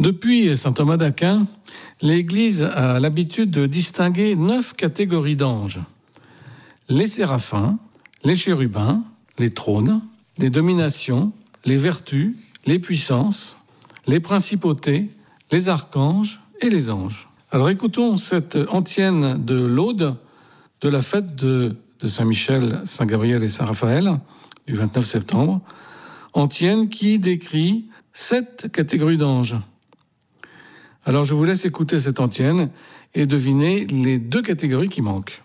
Depuis saint Thomas d'Aquin, l'Église a l'habitude de distinguer 9 catégories d'anges. Les séraphins, les chérubins, les trônes, les dominations, les vertus, les puissances, les principautés, les archanges et les anges. Alors écoutons cette antienne de l'Aude de la fête de Saint-Michel, Saint-Gabriel et Saint-Raphaël du 29 septembre, antienne qui décrit 7 catégories d'anges. Alors je vous laisse écouter cette antienne et deviner les 2 catégories qui manquent.